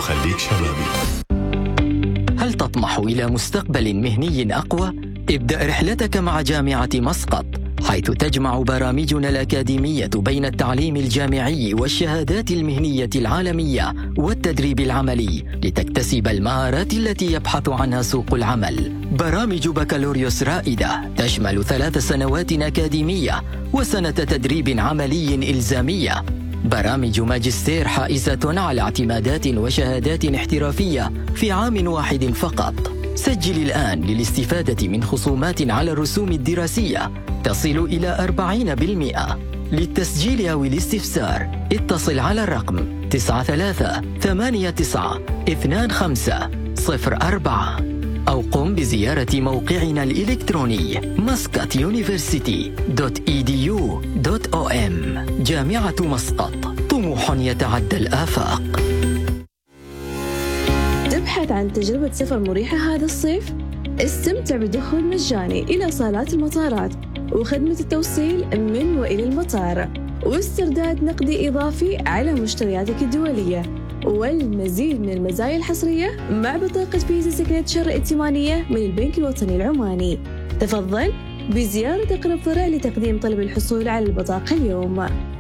وخليك شبابي. هل تطمح إلى مستقبل مهني أقوى؟ ابدأ رحلتك مع جامعة مسقط، حيث تجمع برامجنا الأكاديمية بين التعليم الجامعي والشهادات المهنية العالمية والتدريب العملي لتكتسب المهارات التي يبحث عنها سوق العمل. برامج بكالوريوس رائدة تشمل 3 سنوات أكاديمية وسنة تدريب عملي إلزامية. برامج ماجستير حائزة على اعتمادات وشهادات احترافية في عام واحد فقط. سجل الآن للاستفادة من خصومات على الرسوم الدراسية تصل إلى 40%. للتسجيل أو الاستفسار اتصل على الرقم 93892504 أو قم بزيارة موقعنا الإلكتروني muscatuniversity.edu.om. جامعة مسقط، طموح يتعدى الآفاق. تبحث عن تجربة سفر مريحة هذا الصيف؟ استمتع بدخول مجاني إلى صالات المطارات وخدمة التوصيل من وإلى المطار، واسترداد نقدي إضافي على مشترياتك الدولية، والمزيد من المزايا الحصرية مع بطاقة فيزا سيجنتشر ائتمانية من البنك الوطني العماني. تفضل بزيارة أقرب فرع لتقديم طلب الحصول على البطاقة اليوم.